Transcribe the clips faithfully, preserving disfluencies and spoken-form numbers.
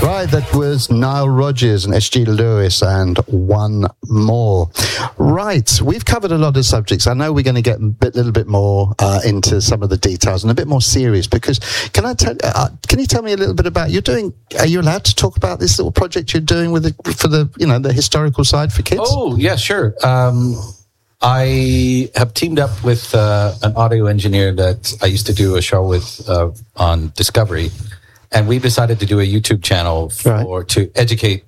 Right, that was Nile Rodgers and S G Lewis and One More. Right, we've covered a lot of subjects. I know we're going to get a bit, little bit more uh, into some of the details and a bit more serious, because can I tell? Uh, can you tell me a little bit about you're doing? Are you allowed to talk about this little project you're doing with the, for the you know the historical side for kids? Oh yeah, sure. Um, I have teamed up with uh, an audio engineer that I used to do a show with uh, on Discovery. And we decided to do a YouTube channel for right. to educate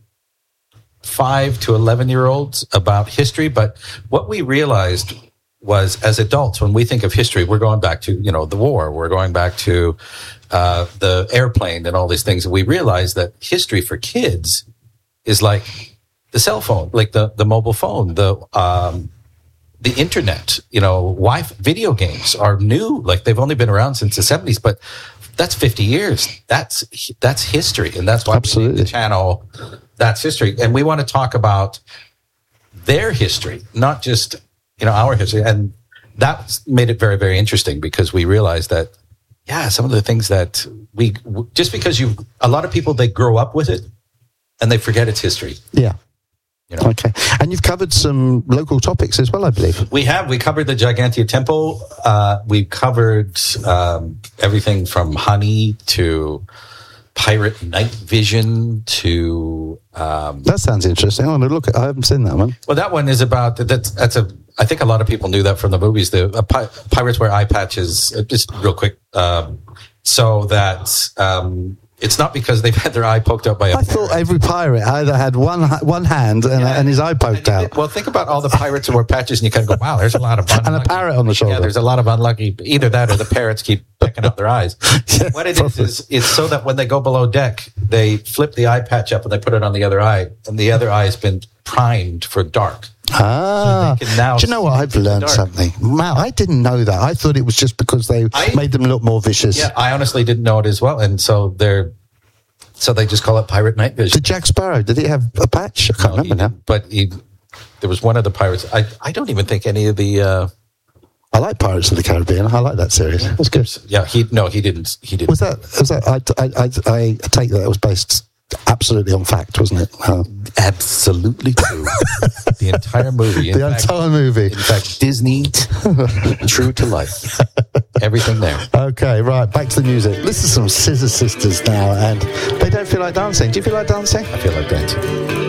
five to eleven year olds about history. But what we realized was, as adults, when we think of history, we're going back to, you know, the war. We're going back to uh, the airplane and all these things. And we realized that history for kids is like the cell phone, like the, the mobile phone, the um, the internet. You know, Wi-Fi, video games are new. Like they've only been around since the seventies, but that's fifty years. That's that's history, and that's why Absolutely. we named the channel That's History. And we want to talk about their history, not just you know our history. And that made it very, very interesting, because we realized that yeah, some of the things that we just because you a lot of people, they grow up with it and they forget its history. Yeah. You know? Okay. And you've covered some local topics as well, I believe. We have. We covered the Gigantia Temple. Uh, we covered um, everything from honey to pirate night vision to... Um, that sounds interesting. I want to look at I haven't seen that one. Well, that one is about... That's, that's a. I think a lot of people knew that from the movies. The uh, pi- Pirates wear eye patches. Uh, just real quick. Um, so that... Um, It's not because they've had their eye poked out by a I thought every pirate either had one one hand and, yeah. and his eye poked and out. Did, well, think about all the pirates who wear patches, and you kind of go, wow, there's a lot of unlucky. And a parrot on the shoulder. Yeah, there's a lot of unlucky. Either that or the parrots keep picking out their eyes. Yeah, what it probably. is, is it's so that when they go below deck, they flip the eye patch up and they put it on the other eye, and the other eye has been primed for dark. Ah, so now do you know what? I've learned something. Wow, I didn't know that. I thought it was just because they I, made them look more vicious. Yeah, I honestly didn't know it as well. And so they're, so they just call it pirate night vision. Did Jack Sparrow, did he have a patch? I can't no, remember now. But he, there was one of the pirates. I, I don't even think any of the, uh, I like Pirates of the Caribbean. I like that series. That's good. Yeah, he, no, he didn't, he didn't. Was that, was that, I, I, I, I take that it was based absolutely on fact, wasn't it? Uh, absolutely true. The entire movie. The fact, entire movie. In fact, Disney, true to life. Everything there. Okay, right, back to the music. This is some Scissor Sisters now, and they don't feel like dancing. Do you feel like dancing? I feel like dancing.